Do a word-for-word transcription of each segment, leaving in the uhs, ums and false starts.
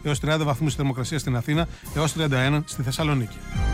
έως τριάντα βαθμούς θερμοκρασία στην Αθήνα, έως τριάντα ένα στη Θεσσαλονίκη.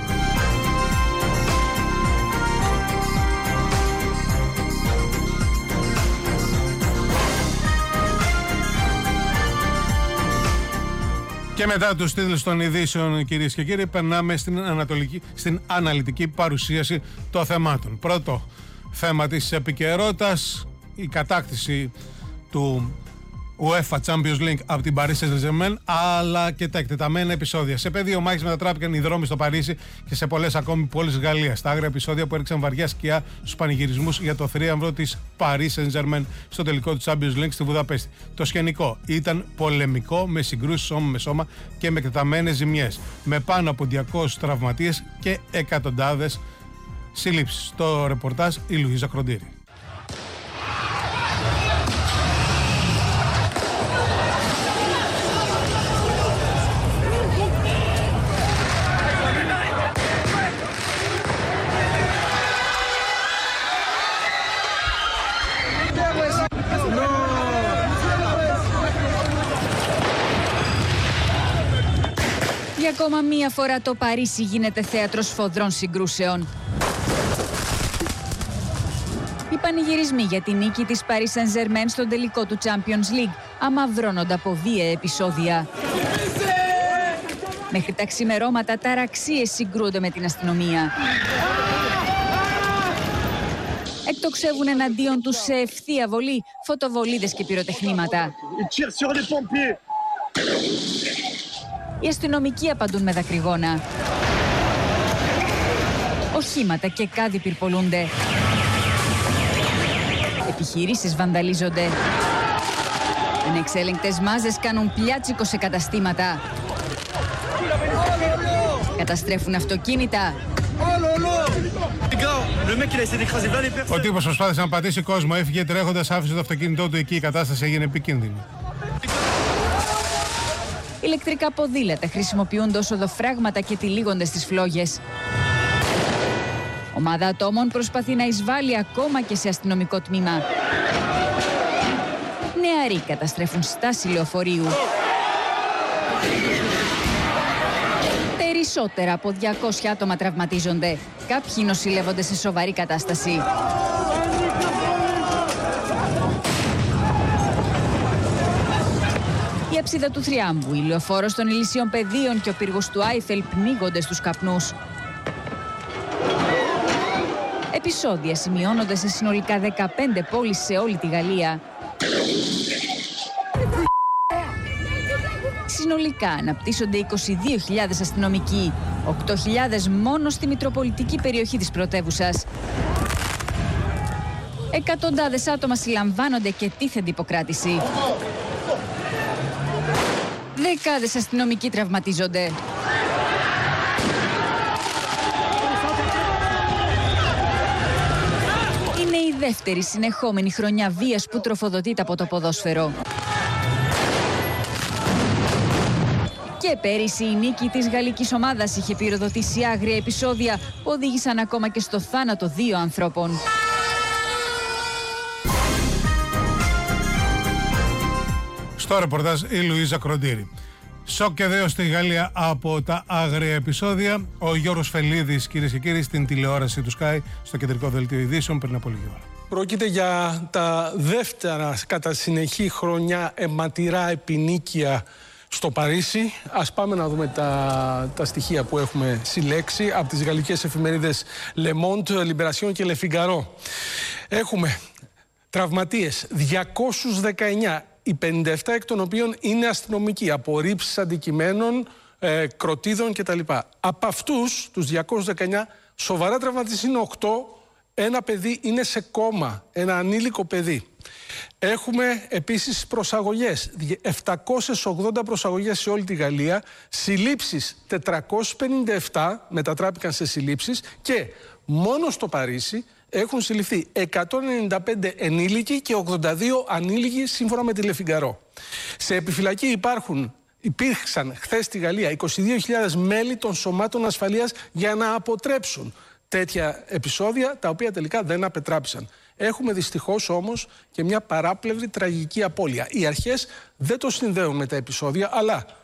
Και μετά τους τίτλους των ειδήσεων, κυρίες και κύριοι, περνάμε στην, ανατολική, στην αναλυτική παρουσίαση των θεμάτων. Πρώτο θέμα της επικαιρότητας, η κατάκτηση του UEFA Champions League από την Paris Saint-Germain, αλλά και τα εκτεταμένα επεισόδια. Σε πεδίο μάχης μετατράπηκαν οι δρόμοι στο Παρίσι και σε πολλές ακόμη πόλεις της Γαλλίας. Τα άγρια επεισόδια που έριξαν βαριά σκιά στους πανηγυρισμούς για το θρίαμβο της Paris Saint-Germain στο τελικό του Champions League στη Βουδαπέστη. Το σκηνικό ήταν πολεμικό, με συγκρούσεις σώμα με σώμα και με εκτεταμένες ζημιές, με πάνω από διακόσιους τραυματίες και εκατοντάδες συλλήψεις. Το ρεπορτάζ η Λουίζα Κροντήρη. Για ακόμα μία φορά το Παρίσι γίνεται θέατρο σφοδρών συγκρούσεων. Οι πανηγυρισμοί για τη νίκη της Paris Saint-Germain στον τελικό του Champions League αμαυρώνονται από βίαια επεισόδια. Μέχρι τα ξημερώματα ταραξίες συγκρούνται με την αστυνομία. Εκτοξεύουν εναντίον τους σε ευθεία βολή φωτοβολίδες και πυροτεχνήματα. Οι αστυνομικοί απαντούν με δακρυγόνα. Οχήματα και κάδοι πυρπολούνται. Επιχειρήσεις βανδαλίζονται. Ανεξέλεγκτες μάζες κάνουν πλιάτσικο σε καταστήματα. Καταστρέφουν αυτοκίνητα. Ο τύπος προσπάθησε να πατήσει κόσμο, έφυγε τρέχοντας, άφησε το αυτοκίνητό του εκεί, η κατάσταση έγινε επικίνδυνη. Ηλεκτρικά ποδήλατα χρησιμοποιούνται ως οδοφράγματα και τυλίγονται στις φλόγες. Ομάδα ατόμων προσπαθεί να εισβάλλει ακόμα και σε αστυνομικό τμήμα. Νεαροί καταστρέφουν στάση λεωφορείου. Περισσότερα από διακόσια άτομα τραυματίζονται. Κάποιοι νοσηλεύονται σε σοβαρή κατάσταση. Η αψίδα του Θριάμβου, η λεωφόρος των Ηλυσίων Πεδίων και ο πύργος του Άιφελ πνίγονται στους καπνούς. Επεισόδια σημειώνονται σε συνολικά δεκαπέντε πόλεις σε όλη τη Γαλλία. Συνολικά αναπτύσσονται είκοσι δύο χιλιάδες αστυνομικοί, οκτώ χιλιάδες μόνο στη μητροπολιτική περιοχή της πρωτεύουσας. Εκατοντάδες άτομα συλλαμβάνονται και τίθενται υποκράτηση. Δεκάδες αστυνομικοί τραυματίζονται. Είναι η δεύτερη συνεχόμενη χρονιά βίας που τροφοδοτείται από το ποδόσφαιρο. Και πέρυσι η νίκη της γαλλικής ομάδας είχε πυροδοτήσει άγρια επεισόδια που οδήγησαν ακόμα και στο θάνατο δύο ανθρώπων. Στο ρεπορτάζ η Λουίζα Κροντήρη. Σοκ και δέος στη Γαλλία από τα άγρια επεισόδια. Ο Γιώργος Φελίδης, κυρίες και κύριοι, στην τηλεόραση του Sky, στο κεντρικό δελτίο ειδήσεων πριν από λίγη ώρα. Πρόκειται για τα δεύτερα κατά συνεχή χρονιά αιματηρά επινίκια στο Παρίσι. Ας πάμε να δούμε τα, τα στοιχεία που έχουμε συλλέξει από τις γαλλικές εφημερίδες Le Monde, Libération και Le Figaro. Έχουμε τραυματίες διακόσιους δεκαεννιά, οι πενήντα επτά εκ των οποίων είναι αστυνομικοί, από ρήψεις αντικειμένων, ε, κροτίδων κτλ. Από αυτούς τους διακόσιους δεκαεννιά, σοβαρά τραυματίες είναι οκτώ, ένα παιδί είναι σε κόμμα, ένα ανήλικο παιδί. Έχουμε επίσης προσαγωγές, επτακόσιες ογδόντα προσαγωγές σε όλη τη Γαλλία, συλλήψεις τετρακόσιες πενήντα επτά μετατράπηκαν σε συλλήψεις και μόνο στο Παρίσι έχουν συλληφθεί εκατόν ενενήντα πέντε ενήλικοι και ογδόντα δύο ανήλικοι σύμφωνα με τη Le Figaro. Σε επιφυλακή υπάρχουν, υπήρξαν χθες στη Γαλλία είκοσι δύο χιλιάδες μέλη των σωμάτων ασφαλείας για να αποτρέψουν τέτοια επεισόδια τα οποία τελικά δεν απετράπησαν. Έχουμε δυστυχώς όμως και μια παράπλευρη τραγική απώλεια. Οι αρχές δεν το συνδέουν με τα επεισόδια, αλλά